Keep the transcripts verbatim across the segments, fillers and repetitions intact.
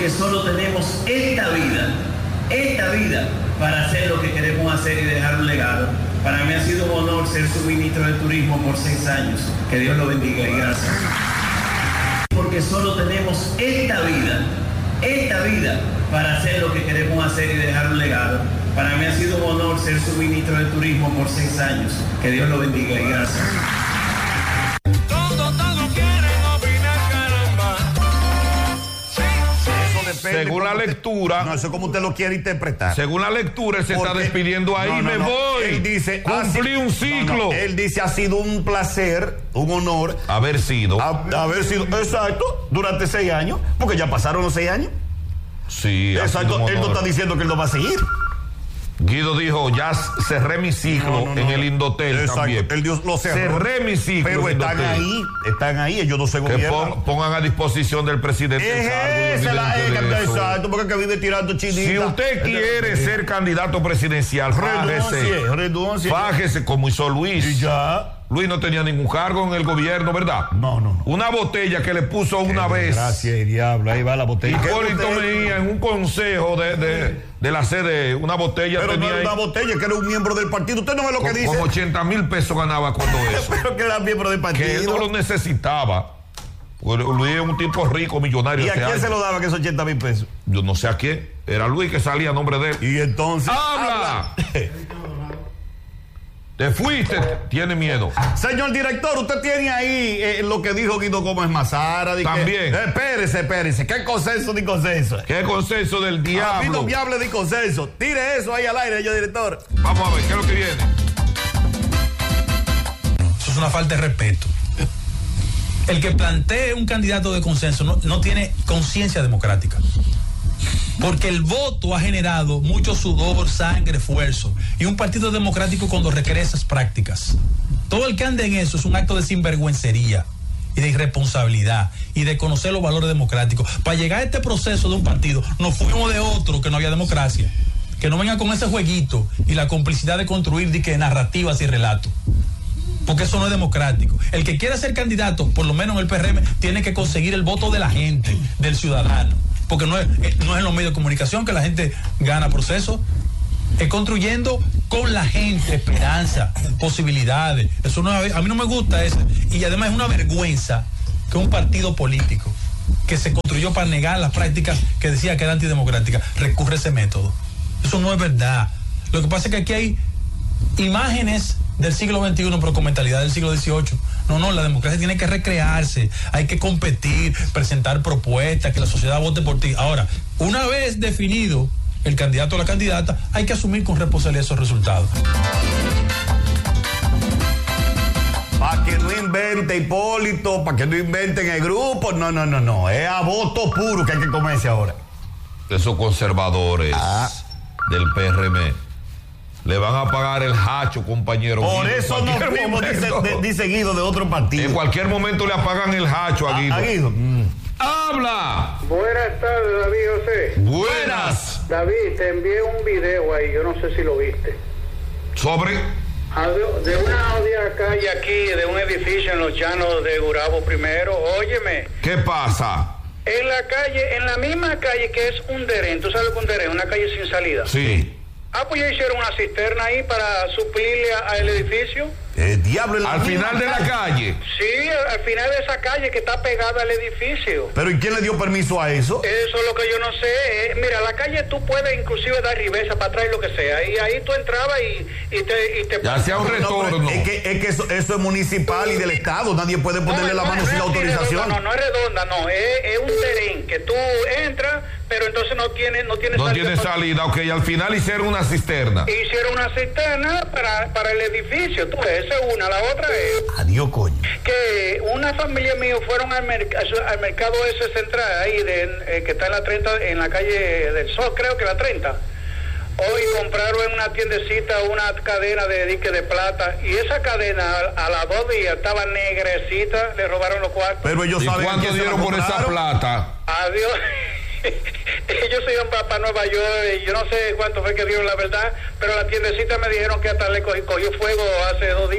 porque solo tenemos esta vida, esta vida para hacer lo que queremos hacer y dejar un legado. Para mí ha sido un honor ser su ministro de Turismo por seis años. Que Dios lo bendiga y gracias. Porque solo tenemos esta vida, esta vida para hacer lo que queremos hacer y dejar un legado. Para mí ha sido un honor ser su ministro de Turismo por seis años. Que Dios lo bendiga y gracias. Según la lectura, no, eso es como usted lo quiere interpretar. Según la lectura, él se Porque, está despidiendo ahí. No, no, me no. voy. Él dice, cumplí sido, un ciclo. No, no. Él dice, ha sido un placer, un honor. Haber sido. A, haber sido, exacto, durante seis años. Porque ya pasaron los seis años. Sí. Exacto, él no está diciendo que él no va a seguir. Guido dijo, ya cerré mi ciclo no, no, no, en el Indotel. Exacto, también. El Dios lo cerró. Cerré mi ciclo. Pero están Indotel. ahí, están ahí, ellos no se gobiernan. Que pon, pongan a disposición del presidente. Es esa la de exacto, porque que vive tirando chinitas. Si usted quiere ser candidato presidencial, fájese. Renuncie. Fájese como hizo Luis. Y ya. Luis no tenía ningún cargo en el gobierno, ¿verdad? No, no, no. Una botella que le puso una Qué vez. Gracias, el diablo, ahí va la botella. Hipólito Mejía en un consejo de, de, de la sede, una botella. Pero tenía no era una botella, que era un miembro del partido. Usted no ve lo que con, dice. Con ochenta mil pesos ganaba cuando eso. Pero que era miembro del partido. Que él no lo necesitaba. Luis es un tipo rico, millonario. ¿Y a quién años. se lo daba que esos ochenta mil pesos? Yo no sé a quién. Era Luis que salía a nombre de él. Y entonces. ¡Habla! Te fuiste, tiene miedo. Señor director, usted tiene ahí eh, lo que dijo Guido Gómez Mazara. También. Que, eh, espérese, espérese. ¿Qué consenso ni consenso? ¿Qué consenso del diablo? A mí no me hable de consenso. Tire eso ahí al aire, señor director. Vamos a ver, ¿qué es lo que viene? Eso es una falta de respeto. El que plantee un candidato de consenso no, no tiene conciencia democrática. Porque el voto ha generado mucho sudor, sangre, esfuerzo. Y un partido democrático cuando requiere esas prácticas. Todo el que ande en eso es un acto de sinvergüencería y de irresponsabilidad y de conocer los valores democráticos. Para llegar a este proceso de un partido, nos fuimos de otro que no había democracia. Que no venga con ese jueguito y la complicidad de construir de que narrativas y relatos. Porque eso no es democrático. El que quiera ser candidato, por lo menos en el P R M, tiene que conseguir el voto de la gente, del ciudadano. Porque no es, no es en los medios de comunicación que la gente gana procesos. Es construyendo con la gente esperanza, posibilidades. Eso no es, a mí no me gusta eso. Y además es una vergüenza que un partido político que se construyó para negar las prácticas que decía que era antidemocrática recurre a ese método. Eso no es verdad. Lo que pasa es que aquí hay imágenes del siglo veintiuno, pero con mentalidad del siglo dieciocho. No, no, la democracia tiene que recrearse, hay que competir, presentar propuestas, que la sociedad vote por ti. Ahora, una vez definido el candidato o la candidata, hay que asumir con responsabilidad esos resultados. Para que no invente Hipólito, para que no inventen el grupo, no, no, no, no, es a voto puro que hay que comerse ahora. Esos conservadores ah. del P R M le van a pagar el hacho, compañero. Por Guido, eso no fuimos, dice, de, dice Guido, de otro partido. En cualquier momento le apagan el hacho a Guido. A, a Guido. Mm. ¡Habla! Buenas tardes, David José. Buenas. David, te envié un video ahí, yo no sé si lo viste. ¿Sobre? De una odia calle aquí, de un edificio en los llanos de Gurabo primero, óyeme. ¿Qué pasa? En la calle, en la misma calle que es un derén, ¿tú sabes lo que es un derén? Una calle sin salida. Sí. Ah, pues ya hicieron una cisterna ahí para suplirle al edificio. El diablo en la Al final de la calle. Sí, al final de esa calle que está pegada al edificio. ¿Pero y quién le dio permiso a eso? Eso es lo que yo no sé. Eh, mira, la calle tú puedes inclusive dar reversa para atrás y lo que sea. Y ahí tú entrabas y, y te... Y te ya sea un retorno. No, es que, es que eso, eso es municipal y del Estado. Nadie puede ponerle no, la no, mano no, sin no, autorización. No, no, no es redonda, no. Es, es un terreno que tú entras, pero entonces no tiene, no tiene no salida. No tiene salida, ok. Al final hicieron una cisterna. Hicieron una cisterna para, para el edificio. Tú, esa es una. La otra es... Adiós, coño. Que una familia mía fueron al, merc al mercado ese central, ahí, de, eh, que está en la treinta, en la calle del Sol, creo que la treinta. Hoy compraron en una tiendecita una cadena de dique de plata, y esa cadena a, a las dos días estaba negrecita, le robaron los cuartos. Pero ellos ¿Y saben cuánto dieron por esa plata? Adiós. Ellos se iban para, para Nueva York, y yo no sé cuánto fue que dieron la verdad, pero la tiendecita me dijeron que hasta le cogió, cogió fuego hace dos días.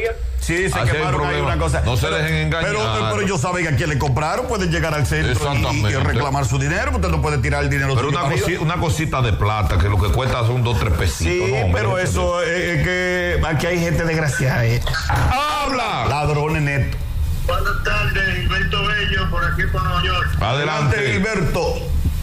Sí, se Así quemaron ahí una cosa. No se pero, dejen engañar. Pero, pero ellos saben a quién le compraron, pueden llegar al centro y, y reclamar su dinero, usted no puede tirar el dinero. Pero una, cosi, una cosita de plata, que lo que cuesta son dos, tres pesitos. Sí, no, pero eso es eh, que aquí hay gente desgraciada. Eh. ¡Habla! Ladrones netos. Buenas tardes, Gilberto Bello, por aquí por Nueva York. Adelante, Gilberto.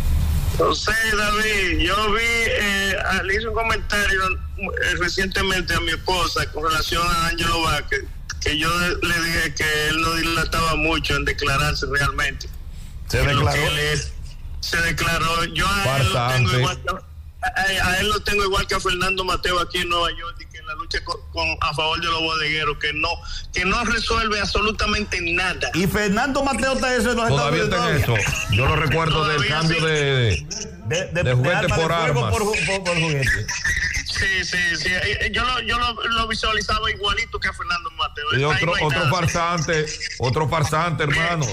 José, David, yo vi, eh, le hice un comentario eh, recientemente a mi esposa con relación a Ángelo Vázquez, que yo le dije que él no dilataba mucho en declararse realmente. Se declaró. Él es, se declaró. Yo a Bastante. él, lo tengo igual que, a, a él lo tengo igual que a Fernando Mateo aquí en Nueva York, y que en la lucha con, con, a favor de los bodegueros, que no, que no resuelve absolutamente nada. Y Fernando Mateo está eso en los todavía está en eso. Yo lo recuerdo del cambio sí. de, de, de, de juguete de por armas. Por, por, por juguete. Sí, sí, sí. Yo lo, yo lo, lo visualizaba igualito que a Fernando Mateo. Y otro, no otro nada. farsante, otro farsante, hermano.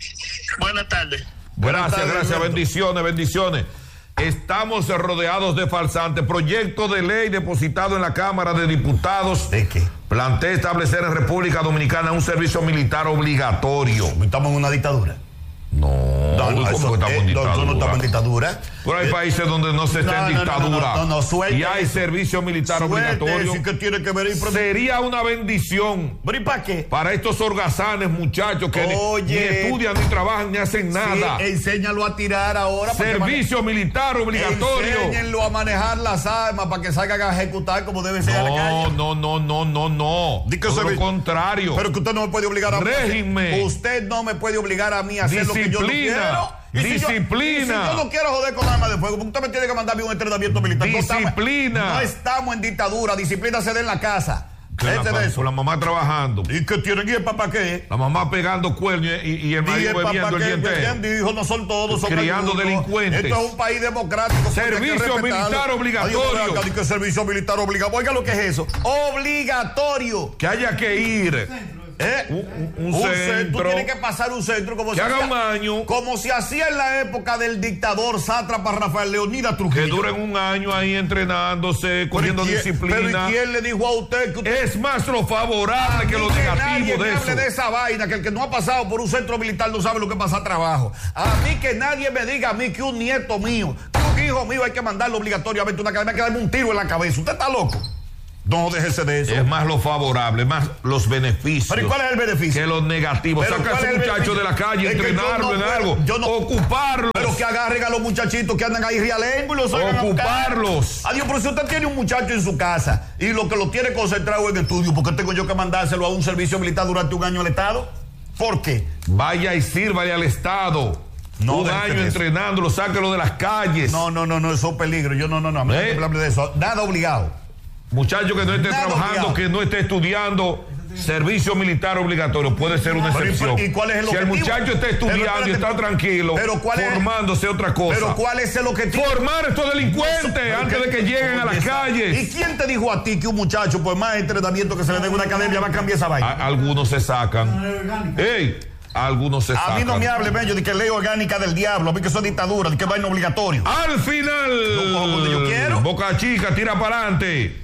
Buenas tardes. Gracias, tardes, gracias, Alberto. bendiciones, bendiciones. Estamos rodeados de farsantes. Proyecto de ley depositado en la Cámara de Diputados. ¿De qué? Plantea establecer en República Dominicana un servicio militar obligatorio. Estamos en una dictadura. No, No, no, ¿cómo eso, que estamos eh, en no, dictadura? no, no estamos en dictadura. Pero hay Eh, países donde no se está no, en no, no, dictadura. no, no, no, suelte y hay eso. servicio militar Suerte, obligatorio. sí que tiene que ver y produ- Sería una bendición ¿Pero y para qué? para estos holgazanes, muchachos, que ni- Oye. ni, estudian, ni trabajan, ni hacen nada. Sí, enséñalo a tirar ahora. para que Servicio militar mane- obligatorio. Enséñenlo a manejar las armas para que salgan a ejecutar como debe ser a la No, calle. no, no, no, no, no. Di que Todo se lo ve- contrario. Pero que usted no me puede obligar a mí. Régimen. Usted no me puede obligar a mí a hacer lo que yo no Disciplina. quiero. Y si yo- Disciplina. y si yo no quiero joder con armas de fuego, porque usted me tiene que mandarme un entrenamiento militar. No estamos- Disciplina. No estamos en dictadura. Disciplina se da en la casa. Que la, Este de eso. con la mamá trabajando. ¿Y qué tienen? ¿Y el papá qué? La mamá pegando cuernos y, y- y el ¿Y marido el papá bebiendo el qué? día entero. ¿Quién dijo? No son todos, son Criando algunos. delincuentes. Esto es un país democrático. Servicio hay que respetarlo. militar obligatorio. Ay, yo, acá, di que servicio militar obligatorio. Oiga lo que es eso. Obligatorio. Que haya que ir. ¿Eh? Un, un Un centro. Tú tienes que pasar un centro como Que se haga hacía, un año. como se hacía en la época del dictador sátrapa Rafael Leonidas Que Trujillo. duren un año ahí entrenándose, Pero ¿y cogiendo quién- disciplina. Pero ¿y quién le dijo a usted que usted... Es más lo favorable A que mí lo nadie negativo me de hable eso. de esa vaina, que el que no ha pasado por un centro militar no sabe lo que pasa trabajo. A mí que nadie me diga a mí que un nieto mío, que un hijo mío hay que mandarlo obligatoriamente a una academia, hay que darme un tiro en la cabeza. ¿Usted está loco? No, déjese de eso. Es más lo favorable, más los beneficios. ¿Pero y cuál es el beneficio? Que los negativos. Pero Saca a ¿cuál ese es el muchacho beneficio? de la calle, Es que yo entrenarlo no en puedo, algo, yo no- ocuparlos. Pero que agarren a los muchachitos que andan ahí rialengo y los oigan a buscar. Ocuparlos. Adiós, pero si usted tiene un muchacho en su casa y lo que lo tiene concentrado en estudio, ¿por qué tengo yo que mandárselo a un servicio militar durante un año al Estado? ¿Por qué? Vaya y sírvale al Estado. No, un déjate año de eso. entrenándolo, sáquelo de las calles. No, no, no, no, eso es peligro. Yo no, no, no, a mí no ¿Eh? hay que hablar de eso. Nada obligado. Muchacho que no esté Nada trabajando, obligado. que no esté estudiando, servicio militar obligatorio puede ser una Pero, ¿y- excepción. y cuál es el si el objetivo? muchacho está Pero, estudiando espérate, y está tranquilo, pero ¿cuál es- formándose otra cosa. Pero ¿cuál es el objetivo? Formar a estos delincuentes Pero antes ¿qué- de que lleguen a las ¿Y calles. quién te dijo a ti que un muchacho, por más entrenamiento que se le dé en una academia, va a cambiar esa vaina? A- algunos se sacan. ¡Ey! Algunos se A sacan. mí no me hable, bello, de que ley orgánica del diablo, a mí que eso es dictadura, de que vaina obligatorio. Al final, Yo cojo donde yo quiero. Boca Chica, tira para adelante.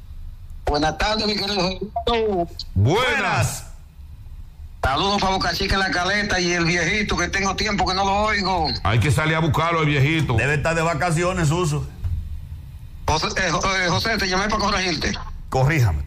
Buenas tardes, mi querido. Buenas. Saludos para Boca Chica en la Caleta y el viejito que tengo tiempo que no lo oigo. Hay que salir a buscarlo, el viejito. Debe estar de vacaciones, Suso. José, eh, eh, José, te llamé para corregirte. Corríjame.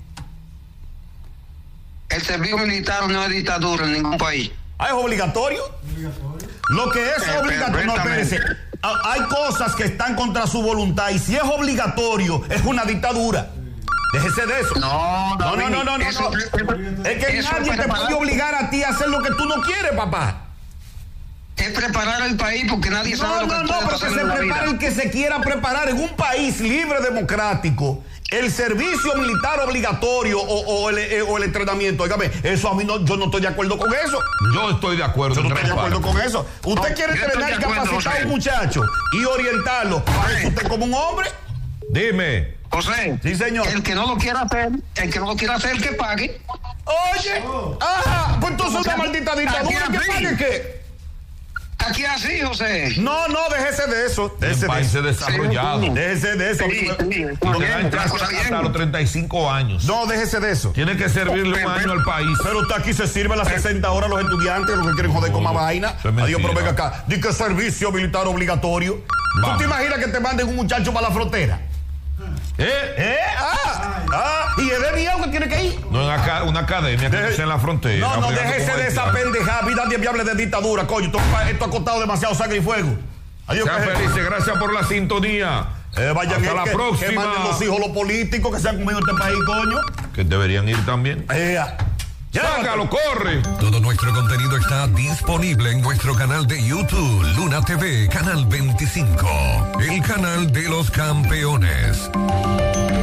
El servicio militar no es dictadura en ningún país. Ah, ¿es obligatorio? Lo que es Eh, obligatorio, no, perfectamente. espérese. Ah, hay cosas que están contra su voluntad y si es obligatorio, es una dictadura. Déjese de eso. No, No, no, no, no, no, eso- no. Es que eso nadie es te preparar- puede obligar a ti a hacer lo que tú no quieres, papá. Es preparar al país porque nadie sabe No, lo que no, no, puede pero que pasar se en la prepare vida. el que se quiera preparar. En un país libre, democrático, el servicio militar obligatorio o, o el, eh, o el entrenamiento, óigame, eso a mí no, yo no estoy de acuerdo con eso. Yo estoy de acuerdo. Yo no en estoy de gran acuerdo parte. con eso. Usted No, quiere yo estoy entrenar y de acuerdo, capacitar a José. un muchacho y orientarlo para que usted como un hombre. Dime. José, Sí, señor. el que no lo quiera hacer, el que no lo quiera hacer, que pague. Oye, ajá, pues entonces es una maldita dictadura. ¿Qué pague qué? Aquí así, José. No, no, déjese de eso. Déjese En de países eso. desarrollados. Déjese de eso. Sí, sí. Te Bien, dan chance cosa bien. hasta los treinta y cinco años. No, déjese de eso. Tiene que servirle un año al país. Pero usted aquí se sirve las sesenta horas los estudiantes, los que quieren joder con más vaina. Eso es mentira. Adiós, pero venga acá. Dice que servicio militar obligatorio. Vamos. ¿Tú te imaginas que te manden un muchacho para la frontera? ¿Eh? ¿Eh? Ah, ah, y es de miedo que tiene que ir. No, en aca- una academia que Deje- está en la frontera. No, no, peleando déjese con de esa haitianos. pendejada. Vida de viable de dictadura, coño. Esto, esto ha costado demasiado sangre y fuego. Adiós, Sean que- felices, gracias por la sintonía. Eh, vayan Hasta que, la que- próxima. que manden los hijos los políticos que se han comido este país, coño. Que deberían ir también. Eh, ya. Sácalo, corre. Todo nuestro contenido está disponible en nuestro canal de YouTube, Luna T V, canal veinticinco, el canal de los campeones.